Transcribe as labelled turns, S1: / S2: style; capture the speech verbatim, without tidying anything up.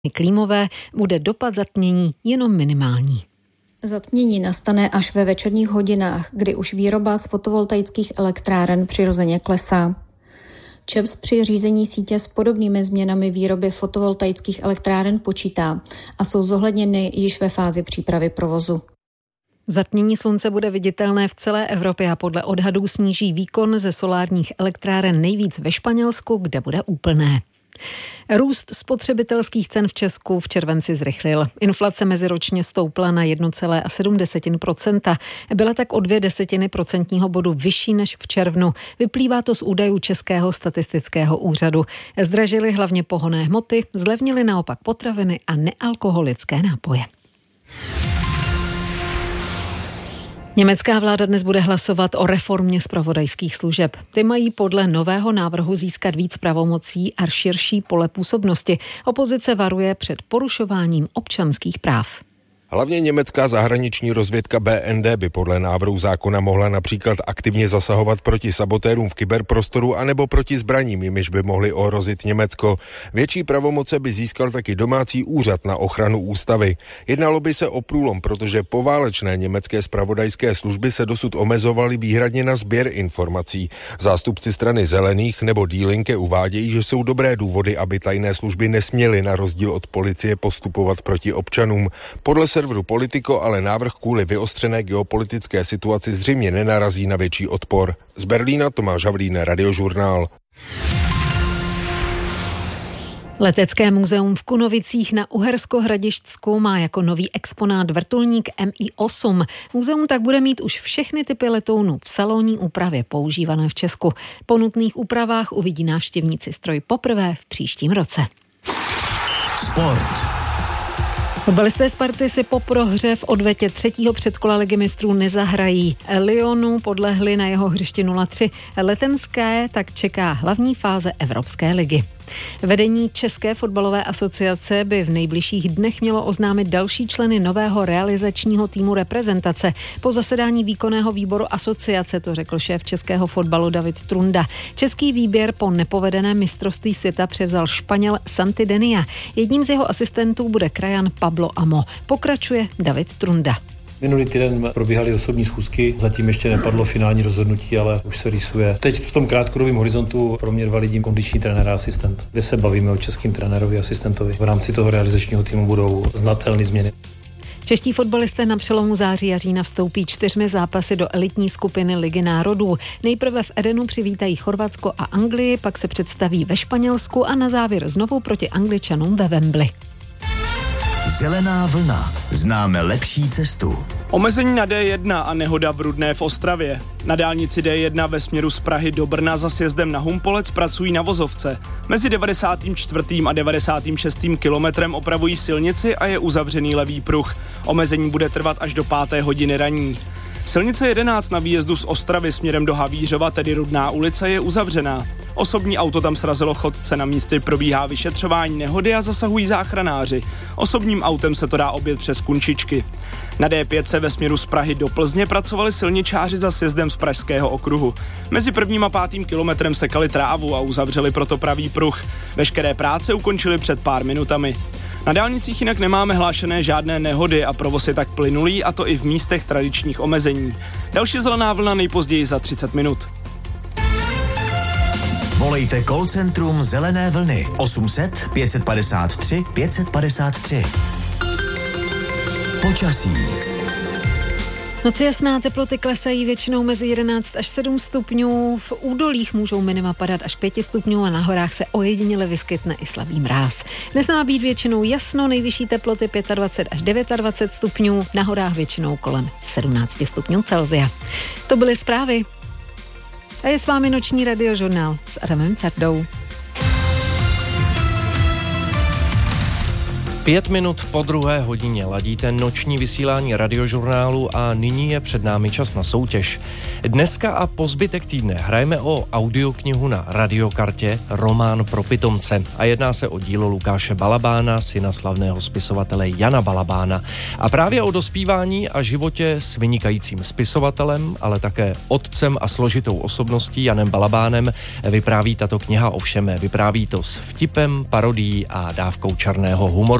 S1: Klímové bude dopad zatmění jenom minimální.
S2: Zatmění nastane až ve večerních hodinách, kdy už výroba z fotovoltaických elektráren přirozeně klesá. ČEPS při řízení sítě s podobnými změnami výroby fotovoltaických elektráren počítá a jsou zohledněny již ve fázi přípravy provozu.
S1: Zatmění slunce bude viditelné v celé Evropě a podle odhadů sníží výkon ze solárních elektráren nejvíc ve Španělsku, kde bude úplné. Růst spotřebitelských cen v Česku v červenci zrychlil. Inflace meziročně stoupla na jedna celá sedm procenta. Byla tak o dvě desetiny procentního bodu vyšší než v červnu. Vyplývá to z údajů Českého statistického úřadu. Zdražily hlavně pohonné hmoty, zlevnily naopak potraviny a nealkoholické nápoje. Německá vláda dnes bude hlasovat o reformě zpravodajských služeb. Ty mají podle nového návrhu získat víc pravomocí a širší pole působnosti. Opozice varuje před porušováním občanských práv.
S3: Hlavně německá zahraniční rozvědka B N D by podle návrhu zákona mohla například aktivně zasahovat proti sabotérům v kyberprostoru anebo proti zbraním, jimiž by mohli ohrozit Německo. Větší pravomoce by získal taky domácí úřad na ochranu ústavy. Jednalo by se o průlom, protože poválečné německé zpravodajské služby se dosud omezovaly výhradně na sběr informací. Zástupci strany Zelených nebo Die Linke uvádějí, že jsou dobré důvody, aby tajné služby nesměly na rozdíl od policie postupovat proti občanům. Podle serveru Politico ale návrh kvůli vyostřené geopolitické situaci zřejmě nenarazí na větší odpor. Z Berlína Tomáš Havlín, Radiožurnál.
S1: Letecké muzeum v Kunovicích na Uhersko-Hradišťsku má jako nový exponát vrtulník M I osm. Muzeum tak bude mít už všechny typy letounů v salonní úpravě používané v Česku. Po nutných úpravách uvidí návštěvníci stroj poprvé v příštím roce.
S4: Sport.
S1: Fotbalisté Sparty si po prohře v odvetě třetího předkola Ligy mistrů nezahrají. Lyonu podlehli na jeho hřišti nula tři. Letenské tak čeká hlavní fáze Evropské ligy. Vedení České fotbalové asociace by v nejbližších dnech mělo oznámit další členy nového realizačního týmu reprezentace. Po zasedání výkonného výboru asociace to řekl šéf českého fotbalu David Trunda. Český výběr po nepovedeném mistrovství světa převzal Španěl Santi Denia. Jedním z jeho asistentů bude krajan Pablo Amo. Pokračuje David Trunda.
S5: Minulý týden probíhaly osobní schůzky, zatím ještě nepadlo finální rozhodnutí, ale už se rýsuje. Teď v tom krátkodobém horizontu pro mě dva lidi, kondiční trenér a asistent, kde se bavíme o českým trenérovi a asistentovi. V rámci toho realizačního týmu budou znatelné změny.
S1: Čeští fotbalisté na přelomu září a října vstoupí čtyřmi zápasy do elitní skupiny Ligy národů. Nejprve v Edenu přivítají Chorvatsko a Anglii, pak se představí ve Španělsku a na závěr znovu proti Angličanům ve Wembley.
S4: Zelená vlna. Známe lepší cestu.
S6: Omezení na D jedna a nehoda v Rudné v Ostravě. Na dálnici D jedna ve směru z Prahy do Brna za sjezdem na Humpolec pracují na vozovce. Mezi devadesátým čtvrtým a devadesátým šestým kilometrem opravují silnici a je uzavřený levý pruh. Omezení bude trvat až do páté hodiny ranní. Silnice jedenáct na výjezdu z Ostravy směrem do Havířova, tedy Rudná ulice, je uzavřená. Osobní auto tam srazilo chodce, na místě probíhá vyšetřování nehody a zasahují záchranáři. Osobním autem se to dá objet přes Kunčičky. Na D pět se ve směru z Prahy do Plzně pracovali silničáři za sjezdem z Pražského okruhu. Mezi prvním a pátým kilometrem sekali trávu a uzavřeli proto pravý pruh. Veškeré práce ukončili před pár minutami. Na dálnicích jinak nemáme hlášené žádné nehody a provoz je tak plynulý, a to i v místech tradičních omezení. Další zelená vlna nejpozději za třicet minut.
S4: Volejte call centrum Zelené vlny osm set pět padesát tři pět padesát tři. Počasí.
S1: Noci jasná, teploty klesají většinou mezi jedenáct až sedm stupňů, v údolích můžou minima padat až pět stupňů a na horách se ojediněle vyskytne i slabý mráz. Dnes má být většinou jasno, nejvyšší teploty dvacet pět až dvacet devět stupňů, na horách většinou kolem sedmnáct stupňů Celsia. To byly zprávy. A je s vámi noční radiožurnál s Adamem Cardou.
S7: Pět minut po druhé hodině ladíte noční vysílání radiožurnálu a nyní je před námi čas na soutěž. Dneska a po zbytek týdne hrajeme o audioknihu na radiokartě Román pro pitomce a jedná se o dílo Lukáše Balabána, syna slavného spisovatele Jana Balabána. A právě o dospívání a životě s vynikajícím spisovatelem, ale také otcem a složitou osobností Janem Balabánem vypráví tato kniha, ovšem vypráví to s vtipem, parodií a dávkou černého humoru.